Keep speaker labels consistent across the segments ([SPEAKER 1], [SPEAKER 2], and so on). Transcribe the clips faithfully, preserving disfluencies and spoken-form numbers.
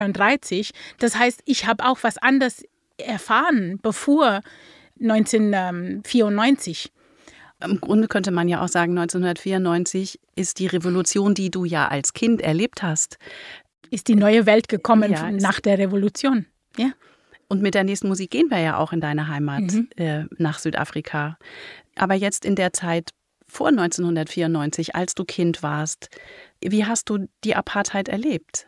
[SPEAKER 1] neunzehnhundertvierunddreißig. Das heißt, ich habe auch was anderes erfahren, bevor neunzehnhundertvierundneunzig.
[SPEAKER 2] Im Grunde könnte man ja auch sagen, neunzehnhundertvierundneunzig ist die Revolution, die du ja als Kind erlebt hast.
[SPEAKER 1] Ist die neue Welt gekommen
[SPEAKER 2] ja,
[SPEAKER 1] nach der Revolution. Ja.
[SPEAKER 2] Und mit der nächsten Musik gehen wir ja auch in deine Heimat, mhm. äh, nach Südafrika. Aber jetzt in der Zeit vor neunzehnhundertvierundneunzig, als du Kind warst, wie hast du die Apartheid erlebt?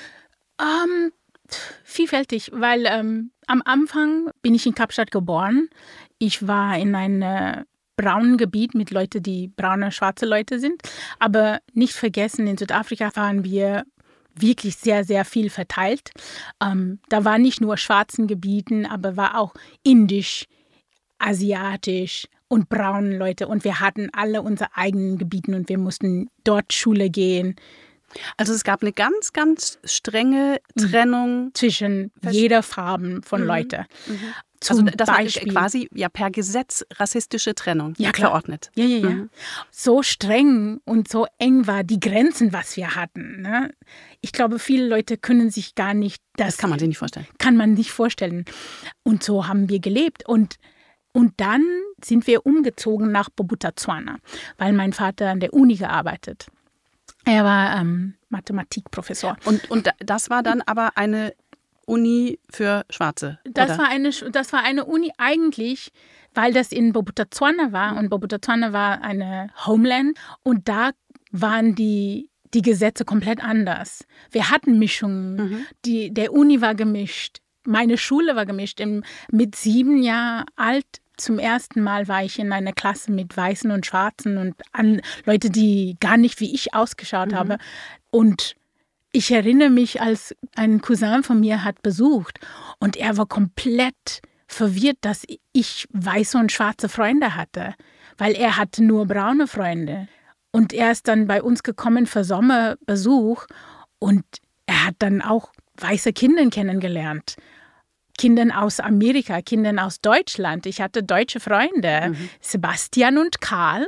[SPEAKER 1] Um, vielfältig, weil ähm, am Anfang bin ich in Kapstadt geboren. Ich war in einem braunen Gebiet mit Leuten, die braune, schwarze Leute sind. Aber nicht vergessen, in Südafrika waren wir wirklich sehr, sehr viel verteilt. Ähm, da war nicht nur schwarzen Gebieten, aber war auch indisch, asiatisch und braune Leute. Und wir hatten alle unsere eigenen Gebiete und wir mussten dort Schule gehen.
[SPEAKER 2] Also es gab eine ganz, ganz strenge Trennung
[SPEAKER 1] zwischen jeder Farbe von mhm. Leuten. Mhm.
[SPEAKER 2] Also das Beispiel. War quasi ja per Gesetz rassistische Trennung
[SPEAKER 1] ja, klar.
[SPEAKER 2] verordnet.
[SPEAKER 1] Ja, ja, ja.
[SPEAKER 2] Mhm.
[SPEAKER 1] So streng und so eng war die Grenzen, was wir hatten. Ne? Ich glaube, viele Leute können sich gar nicht das,
[SPEAKER 2] das kann man sich nicht vorstellen.
[SPEAKER 1] Kann man nicht vorstellen. Und so haben wir gelebt. Und, und dann sind wir umgezogen nach Bophuthatswana, weil mein Vater an der Uni gearbeitet. Er war ähm, Mathematikprofessor.
[SPEAKER 2] Und, und das war dann aber eine Uni für Schwarze,
[SPEAKER 1] das
[SPEAKER 2] oder?
[SPEAKER 1] war eine Das war eine Uni eigentlich, weil das in Bophuthatswana war. Und Bophuthatswana war eine Homeland. Und da waren die, die Gesetze komplett anders. Wir hatten Mischungen. Mhm. Die, der Uni war gemischt. Meine Schule war gemischt. Im, mit sieben Jahren alt zum ersten Mal war ich in einer Klasse mit Weißen und Schwarzen und an Leute, die gar nicht wie ich ausgeschaut mhm. haben. Und ich erinnere mich, als ein Cousin von mir hat besucht und er war komplett verwirrt, dass ich weiße und schwarze Freunde hatte, weil er hatte nur braune Freunde. Und er ist dann bei uns gekommen für Sommerbesuch und er hat dann auch weiße Kinder kennengelernt. Kinder aus Amerika, Kinder aus Deutschland. Ich hatte deutsche Freunde, mhm. Sebastian und Karl.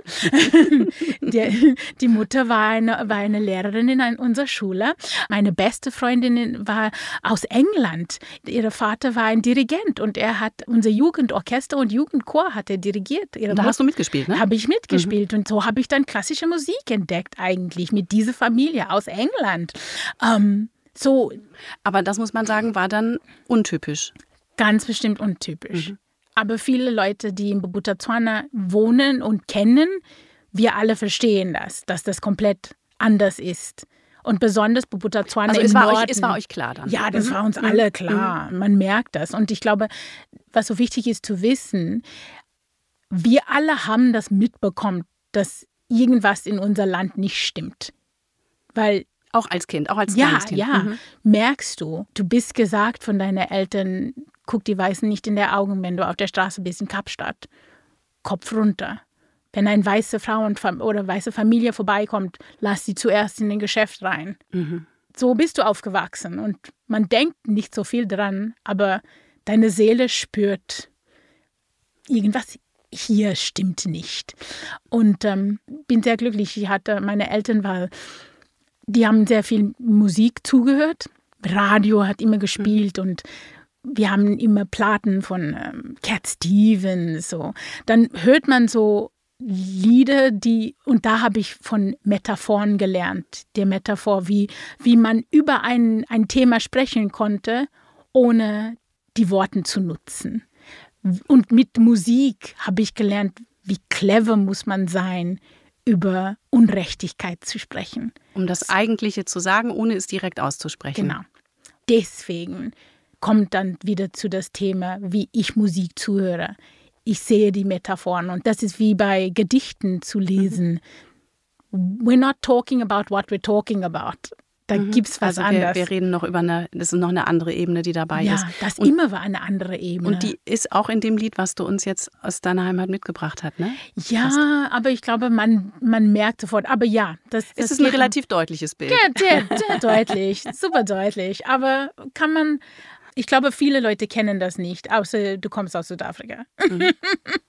[SPEAKER 1] die, die Mutter war eine, war eine Lehrerin in unserer Schule. Meine beste Freundin war aus England. Ihr Vater war ein Dirigent und er hat unser Jugendorchester und Jugendchor hat er dirigiert.
[SPEAKER 2] Ihre da Mutter, hast du mitgespielt, ne?
[SPEAKER 1] Habe ich mitgespielt mhm. und so habe ich dann klassische Musik entdeckt eigentlich mit dieser Familie aus England. Ähm, So,
[SPEAKER 2] aber das muss man sagen, war dann untypisch.
[SPEAKER 1] Ganz bestimmt untypisch.
[SPEAKER 2] Mhm.
[SPEAKER 1] Aber viele Leute, die in Bophuthatswana wohnen und kennen, wir alle verstehen das, dass das komplett anders ist. Und besonders Bophuthatswana
[SPEAKER 2] also
[SPEAKER 1] im
[SPEAKER 2] es war
[SPEAKER 1] Norden.
[SPEAKER 2] Euch, es war euch klar dann?
[SPEAKER 1] Ja, das
[SPEAKER 2] mhm.
[SPEAKER 1] war uns alle klar. Mhm. Man merkt das. Und ich glaube, was so wichtig ist zu wissen, wir alle haben das mitbekommen, dass irgendwas in unser Land nicht stimmt. Weil
[SPEAKER 2] Auch als Kind, auch als
[SPEAKER 1] ja,
[SPEAKER 2] kleines Kind.
[SPEAKER 1] Ja,
[SPEAKER 2] mhm.
[SPEAKER 1] merkst du, du bist gesagt von deinen Eltern, guck die Weißen nicht in die Augen, wenn du auf der Straße bist in Kapstadt. Kopf runter. Wenn eine weiße Frau und Fam- oder weiße Familie vorbeikommt, lass sie zuerst in den Geschäft rein.
[SPEAKER 2] Mhm.
[SPEAKER 1] So bist du aufgewachsen und man denkt nicht so viel dran, aber deine Seele spürt, irgendwas hier stimmt nicht. Und ähm, bin sehr glücklich. Ich hatte, meine Eltern waren Die haben sehr viel Musik zugehört. Radio hat immer gespielt mhm. und wir haben immer Platten von ähm, Cat Stevens. So. Dann hört man so Lieder, die, und da habe ich von Metaphoren gelernt. Der Metaphor, wie, wie man über ein, ein Thema sprechen konnte, ohne die Worte zu nutzen. Und mit Musik habe ich gelernt, wie clever muss man sein, über Unrechtigkeit zu sprechen.
[SPEAKER 2] Um das Eigentliche zu sagen, ohne es direkt auszusprechen.
[SPEAKER 1] Genau. Deswegen kommt dann wieder zu das Thema, wie ich Musik zuhöre. Ich sehe die Metaphoren und das ist wie bei Gedichten zu lesen. Mhm. We're not talking about what we're talking about. Da mhm. gibt es was
[SPEAKER 2] also
[SPEAKER 1] anderes.
[SPEAKER 2] Wir, wir reden noch über eine, das ist noch eine andere Ebene, die dabei
[SPEAKER 1] ja,
[SPEAKER 2] ist.
[SPEAKER 1] Ja, das
[SPEAKER 2] und,
[SPEAKER 1] immer war eine andere Ebene.
[SPEAKER 2] Und die ist auch in dem Lied, was du uns jetzt aus deiner Heimat mitgebracht hast, ne?
[SPEAKER 1] Ja, Fast. aber ich glaube, man, man merkt sofort. Aber ja. Das, das
[SPEAKER 2] es ist ein relativ deutliches Bild.
[SPEAKER 1] Ja, sehr, sehr deutlich, super deutlich. Aber kann man, ich glaube, viele Leute kennen das nicht, außer du kommst aus Südafrika. Mhm.